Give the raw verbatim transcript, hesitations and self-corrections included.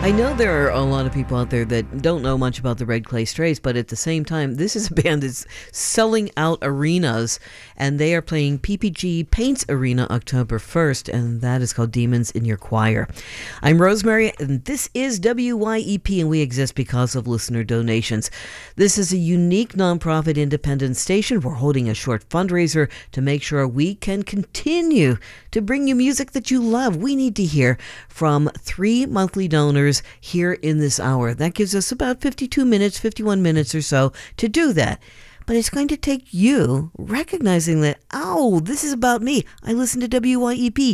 I know there are a lot of people out there that don't know much about the Red Clay Strays, but at the same time, this is a band that's selling out arenas, and they are playing P P G Paints Arena October first, and that is called Demons in Your Choir. I'm Rosemary, and this is W Y E P, and we exist because of listener donations. This is a unique nonprofit independent station. We're holding a short fundraiser to make sure we can continue to bring you music that you love. We need to hear from three monthly donors here in this hour. That gives us about fifty-two minutes, fifty-one minutes or so to do that. But it's going to take you recognizing that, oh, this is about me. I listen to W Y E P.